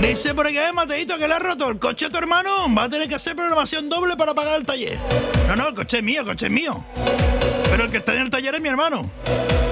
Dice por aquí, Mateito, que le ha roto el coche a tu hermano. Va a tener que hacer programación doble para pagar el taller. No, el coche es mío, el coche es mío. Pero el que está en el taller es mi hermano.